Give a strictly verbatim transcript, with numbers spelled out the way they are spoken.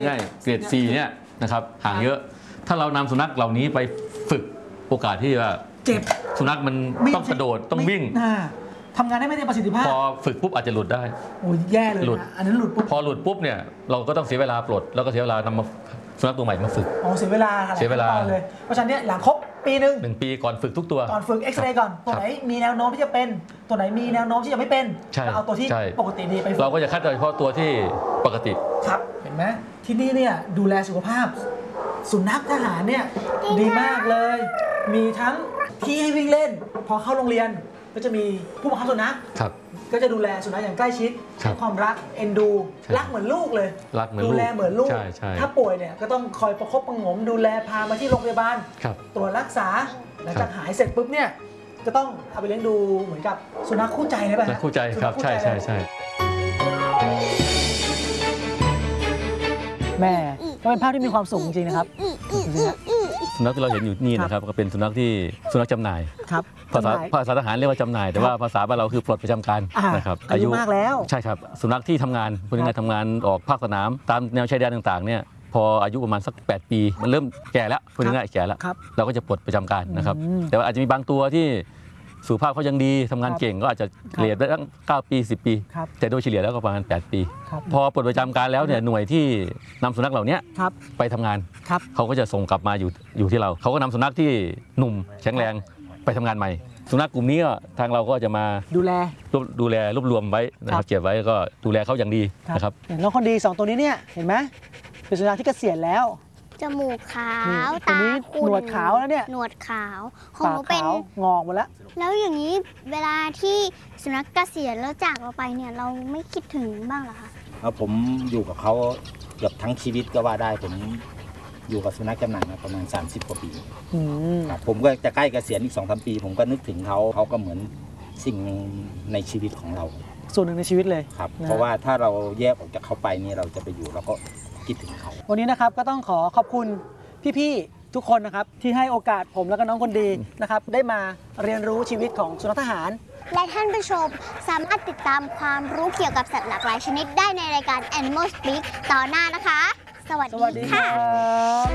ง่ายเกรด ซี เนี่ยนะครับห่างเยอะถ้าเรานำสุนัขเหล่านี้ไปฝึกโอกาสที่ว่าเจ็บสุนัขมันต้องกระโดดต้องวิ่งทำงานได้ไม่เต็มประสิทธิภาพพอฝึกปุ๊บอาจจะหลุดได้โอ้ยแย่เลยนะอันนั้นหลุดปุ๊บพอหลุดปุ๊บเนี่ยเราก็ต้องเสียเวลาปลดแล้วก็เสียเวลานำมาสุนัขตัวใหม่มาฝึกอ๋อเสียเวลาเสียเวลาเลยเพราะฉะนั้นเนี่ยหลังครบปีหนึ่งหนึ่งปีก่อนฝึกทุกตัวก่อนฝึกเอ็กซเรย์ก่อนตัวไหนมีแนวโน้มที่จะเป็นตัวไหนมีแนวโน้มที่จะไม่เป็นเอาตัวที่ปกติดีไปเราก็จะคัดเฉพาะตัวที่ปกติครับเห็นไหมที่นี่เนี่ยดูแลสุขภาพสุนัขทหารเนี่ยดีมากเลยมีทั้งที่ให้วิ่งเล่นพอเข้าโรงเรียนก็จะมีผู้บังคับสุนัขก็จะดูแลสุนัขอย่างใกล้ชิดให้ความรักเอ็นดูรักเหมือนลูกเลยดูแลเหมือนลูกถ้าป่วยเนี่ยก็ต้องคอยประคบประงมดูแลพามาที่โรงพยาบาลตรวจรักษาหลังจากหายเสร็จปุ๊บเนี่ยจะต้องเอาไปเลี้ยงดูเหมือนกับสุนัขคู่ใจนะป่ะคู่ใจครับใช่ใช่ใช่แม่ก็เป็นภาพที่มีความสุขจริงๆนะครับสุนัขที่เราเห็นอยู่นี่นะครับก็เป็นสุนัขที่สุนัขจำหน่ายภาษาภาษาทหารเรียกว่าจำหน่ายแต่ว่าภาษาบ้านเราคือปลดประจำการนะครับอายุมากแล้วใช่ครับสุนัขที่ทำงานพูดง่ายๆทำงานออกภาคสนามตามแนวชายแดนต่างๆเนี่ยพออายุประมาณสักแปดปีมันเริ่มแก่แล้วพูดง่ายๆแก่แล้วเราก็จะปลดประจำการนะครับแต่ว่าอาจจะมีบางตัวที่สุขภาพเขายังดีทำงานเก่งก็อาจจะเกลียดได้ตั้งเก้าปีสิบปีแต่โดยเฉลี่ยแล้วก็ประมาณแปดปีพอปลดประจำการแล้วเนี่ยหน่วยที่นำสุนัขเหล่านี้ไปทำงานเขาก็จะส่งกลับมาอยู่อยู่ที่เราเขาก็นำสุนัขที่หนุ่มแข็งแรงไปทำงานใหม่สุนัขกลุ่มนี้ทางเราก็จะมาดูแลดูแลรวบรวมไว้นะครับเก็บไว้ก็ดูแลเขาอย่างดีนะครับแล้วคนดีสองตัวนี้เนี่ยเห็นไหมเป็นสุนัขที่เกษียณแล้วจมูกขาวตาขุ่นหนวดขาวแล้วเนี่ยหนวดขาวของหนูเป็นงอกหมดแล้วแล้วอย่างนี้เวลาที่สุนัขเกษียณแล้วจากเราไปเนี่ยเราไม่คิดถึงบ้างเหรอคะผมอยู่กับเขาเกือบทั้งชีวิตก็ว่าได้ผมอยู่กับสุนัขจำหน่ายมาประมาณสามสิบกว่าปีผมก็จะใกล้เกษียณอีกสองสามปีผมก็นึกถึงเขาเขาก็เหมือนสิ่งในชีวิตของเราส่วนหนึ่งในชีวิตเลยครับเพราะว่าถ้าเราแยกออกจากเขาไปนี่เราจะไปอยู่เราก็คิดถึงเขาวันนี้นะครับก็ต้องขอขอบคุณพี่ๆทุกคนนะครับที่ให้โอกาสผมและก็น้องคนดีนะครับได้มาเรียนรู้ชีวิตของสุนัขทหารและท่านผู้ชมสามารถติดตามความรู้เกี่ยวกับสัตว์หลากหลายชนิดได้ในรายการ Animal Speak ต่อหน้านะคะสวัสดีค่ะ